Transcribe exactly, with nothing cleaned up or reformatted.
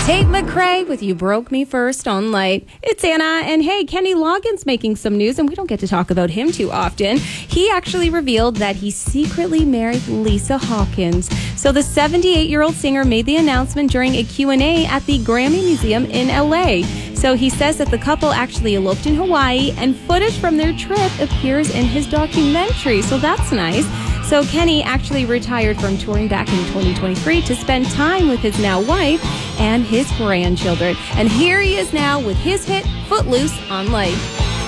Tate McRae with You Broke Me First on Light. It's Anna, and hey, Kenny Loggins making some news, and we don't get to talk about him too often. He actually revealed that he secretly married Lisa Hawkins. So the seventy-eight-year-old singer made the announcement during a Q and A at the Grammy Museum in L A. So he says that the couple actually eloped in Hawaii, and footage from their trip appears in his documentary, so that's nice. So Kenny actually retired from touring back in twenty twenty-three to spend time with his now wife and his grandchildren. And here he is now with his hit, Footloose, on Light.